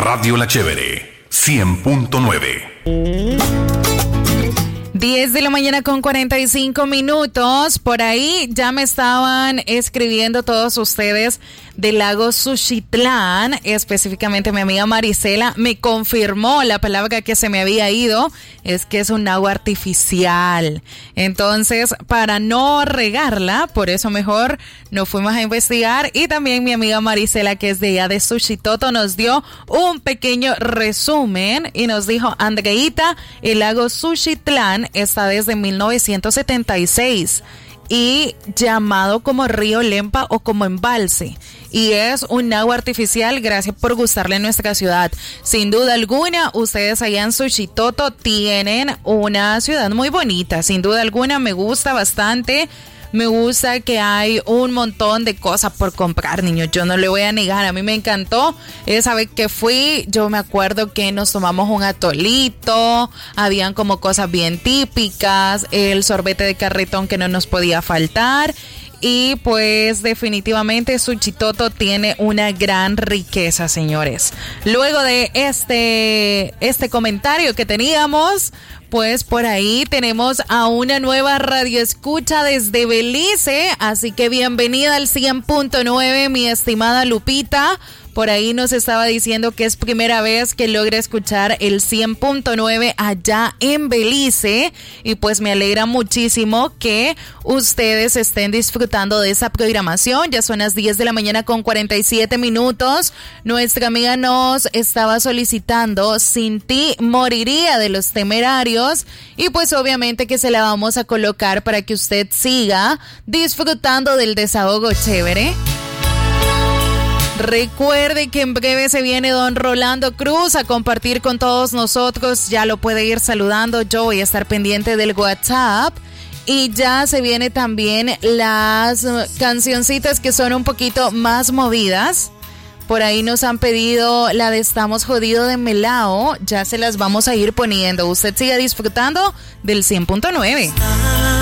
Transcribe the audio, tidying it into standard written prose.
Radio La Chévere 100.9. 10 de la mañana con 45 minutos. Por ahí ya me estaban escribiendo todos ustedes del lago Suchitlán, específicamente mi amiga Marisela me confirmó la palabra que se me había ido, es que es un agua artificial. Entonces, para no regarla, por eso mejor nos fuimos a investigar, y también mi amiga Marisela, que es de allá de Suchitoto, nos dio un pequeño resumen y nos dijo: Andreita, el lago Suchitlán está desde 1976 y llamado como río Lempa o como embalse, y es un agua artificial. Gracias por gustarle a nuestra ciudad. Sin duda alguna, ustedes allá en Suchitoto tienen una ciudad muy bonita, sin duda alguna, me gusta bastante. Me gusta que hay un montón de cosas por comprar, niños. Yo no le voy a negar, a mí me encantó. Esa vez que fui, yo me acuerdo que nos tomamos un atolito, habían como cosas bien típicas, el sorbete de carretón que no nos podía faltar. Y pues definitivamente Suchitoto tiene una gran riqueza, señores. Luego de este comentario que teníamos, pues por ahí tenemos a una nueva radioescucha desde Belice, así que bienvenida al 100.9, mi estimada Lupita. Por ahí nos estaba diciendo que es primera vez que logra escuchar el 100.9 allá en Belice, y pues me alegra muchísimo que ustedes estén disfrutando de esa programación. Ya son las 10 de la mañana con 47 minutos. Nuestra amiga nos estaba solicitando Sin ti moriría de Los Temerarios, y pues obviamente que se la vamos a colocar para que usted siga disfrutando del desahogo chévere. Recuerde que en breve se viene don Rolando Cruz a compartir con todos nosotros. Ya lo puede ir saludando. Yo voy a estar pendiente del WhatsApp. Y ya se viene también las cancioncitas que son un poquito más movidas. Por ahí nos han pedido la de Estamos Jodido de Melao. Ya se las vamos a ir poniendo. Usted siga disfrutando del 100.9.